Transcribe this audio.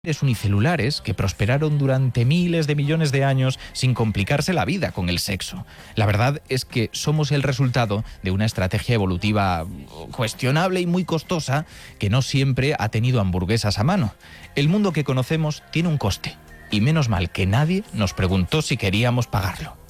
Unicelulares que prosperaron durante miles de millones de años sin complicarse la vida con el sexo. La verdad es que somos el resultado de una estrategia evolutiva cuestionable y muy costosa que no siempre ha tenido hamburguesas a mano. El mundo que conocemos tiene un coste y menos mal que nadie nos preguntó si queríamos pagarlo.